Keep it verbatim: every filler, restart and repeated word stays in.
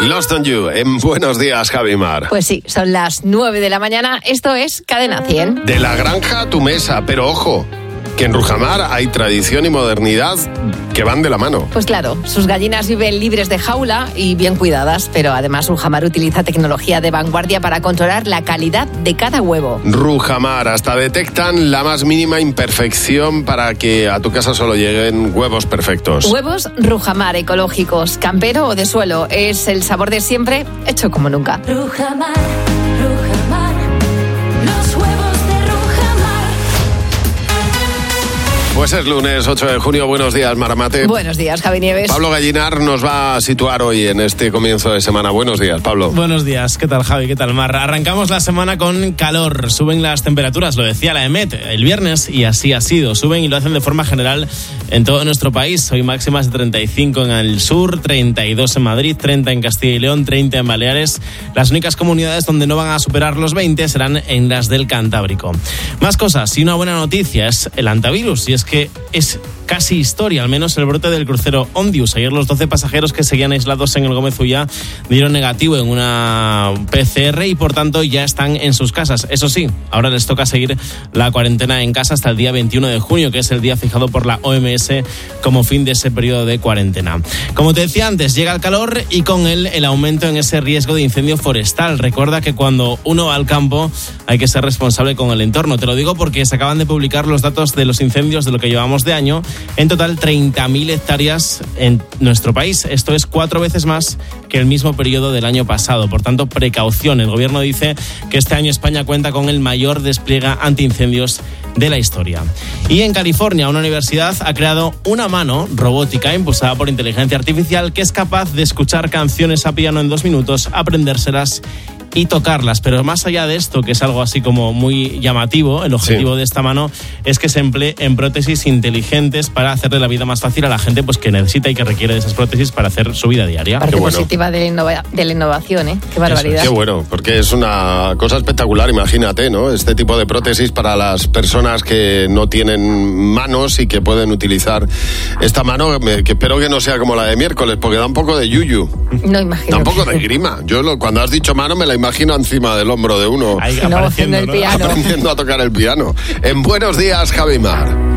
Lost on You, en Buenos Días, Javi Mar. Pues sí, son las nueve de la mañana, esto es Cadena cien. De la granja a tu mesa, pero ojo, que en Rujamar hay tradición y modernidad que van de la mano. Pues claro, sus gallinas viven libres de jaula y bien cuidadas, pero además Rujamar utiliza tecnología de vanguardia para controlar la calidad de cada huevo. Rujamar, hasta detectan la más mínima imperfección para que a tu casa solo lleguen huevos perfectos. Huevos Rujamar, ecológicos, campero o de suelo. Es el sabor de siempre, hecho como nunca. Rujamar, Rujamar, los huevos de Rujamar. Pues es lunes ocho de junio, buenos días, Maramate. Buenos días, Javi Nieves. Pablo Gallinar nos va a situar hoy en este comienzo de semana. Buenos días, Pablo. Buenos días, ¿qué tal, Javi? ¿Qué tal, Mar? Arrancamos la semana con calor, suben las temperaturas, lo decía la EMET el viernes y así ha sido, suben y lo hacen de forma general en todo nuestro país. Hoy máximas de treinta y cinco en el sur, treinta y dos en Madrid, treinta en Castilla y León, treinta en Baleares. Las únicas comunidades donde no van a superar los veinte serán en las del Cantábrico. Más cosas, y una buena noticia es el antivirus, y es que es casi historia, al menos el brote del crucero Ondius. Ayer los doce pasajeros que seguían aislados en el Gómez Ullá dieron negativo en una P C R y por tanto ya están en sus casas. Eso sí, ahora les toca seguir la cuarentena en casa hasta el día veintiuno de junio, que es el día fijado por la O M S como fin de ese periodo de cuarentena. Como te decía antes, llega el calor y con él el aumento en ese riesgo de incendio forestal. Recuerda que cuando uno va al campo hay que ser responsable con el entorno. Te lo digo porque se acaban de publicar los datos de los incendios de lo que llevamos de año. En total, treinta mil hectáreas en nuestro país. Esto es cuatro veces más que el mismo periodo del año pasado. Por tanto, precaución. El gobierno dice que este año España cuenta con el mayor despliegue antiincendios de la historia. Y en California, una universidad ha creado una mano robótica impulsada por inteligencia artificial que es capaz de escuchar canciones a piano en dos minutos, aprendérselas y tocarlas. Pero más allá de esto, que es algo así como muy llamativo, el objetivo sí. de esta mano es que se emplee en prótesis inteligentes para hacerle la vida más fácil a la gente pues que necesita y que requiere de esas prótesis para hacer su vida diaria. Parte bueno. positiva de la, innova- de la innovación, ¿eh? Qué barbaridad. Qué bueno, porque es una cosa espectacular, imagínate, ¿no? Este tipo de prótesis para las personas que no tienen manos y que pueden utilizar esta mano, que espero que no sea como la de miércoles, porque da un poco de yuyu. No imagino. Da un poco de grima. Yo lo, cuando has dicho mano me la imagino encima del hombro de uno. Ahí no, haciendo el ¿no? piano. Aprendiendo a tocar el piano. En Buenos Días, Javi Mar.